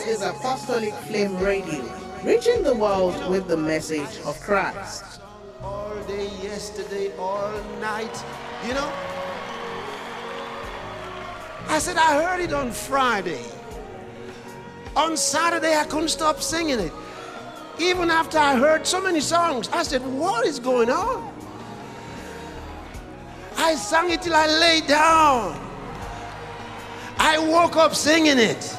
is Apostolic Flame Radio, reaching the world with the message of Christ. All day, yesterday, all night, you know. I said, I heard it on Friday. On Saturday, I couldn't stop singing it. Even after I heard so many songs, I said, what is going on? I sang it till I lay down. I woke up singing it.